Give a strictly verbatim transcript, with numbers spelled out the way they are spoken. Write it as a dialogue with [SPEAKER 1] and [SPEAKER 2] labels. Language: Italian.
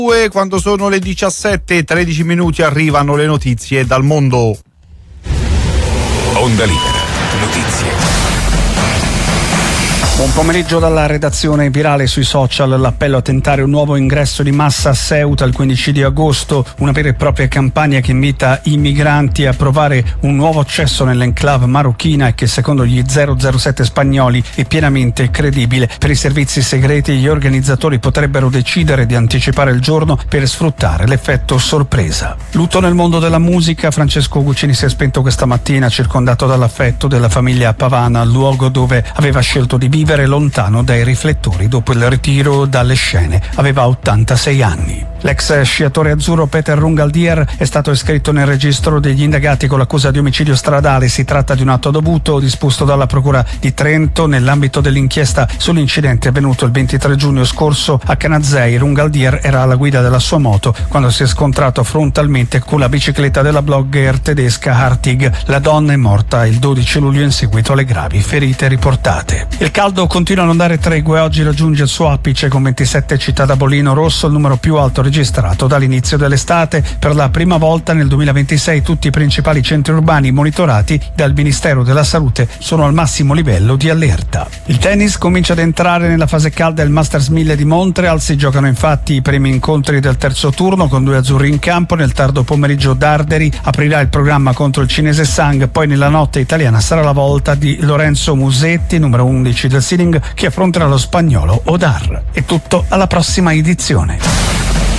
[SPEAKER 1] Quando sono le diciassette e tredici minuti arrivano le notizie dal mondo.
[SPEAKER 2] Onda Libera, notizie.
[SPEAKER 3] Buon pomeriggio dalla redazione. Virale sui social l'appello a tentare un nuovo ingresso di massa a Ceuta il quindici di agosto, una vera e propria campagna che invita i migranti a provare un nuovo accesso nell'enclave marocchina e che secondo gli zero zero sette spagnoli è pienamente credibile. Per i servizi segreti gli organizzatori potrebbero decidere di anticipare il giorno per sfruttare l'effetto sorpresa. Lutto nel mondo della musica. Francesco Guccini si è spento questa mattina circondato dall'affetto della famiglia Pavana, luogo dove aveva scelto di vivere lontano dai riflettori dopo il ritiro dalle scene. Aveva ottantasei anni. L'ex sciatore azzurro Peter Rungaldier è stato iscritto nel registro degli indagati con l'accusa di omicidio stradale. Si tratta di un atto dovuto disposto dalla Procura di Trento nell'ambito dell'inchiesta sull'incidente avvenuto il ventitré giugno scorso a Canazei. Rungaldier era alla guida della sua moto quando si è scontrato frontalmente con la bicicletta della blogger tedesca Hartig. La donna è morta il dodici luglio in seguito alle gravi ferite riportate. Il caldo continua a non dare tregue. Oggi raggiunge il suo apice con ventisette città da bollino rosso, il numero più alto registrato dall'inizio dell'estate. Per la prima volta nel duemilaventisei tutti i principali centri urbani monitorati dal Ministero della Salute sono al massimo livello di allerta. Il tennis comincia ad entrare nella fase calda. Il Masters mille di Montreal. Si giocano infatti i primi incontri del terzo turno con due azzurri in campo. Nel tardo pomeriggio Darderi aprirà il programma contro il cinese Sang. Poi nella notte italiana sarà la volta di Lorenzo Musetti, numero undici del seeding, che affronterà lo spagnolo Odar. È tutto, alla prossima edizione.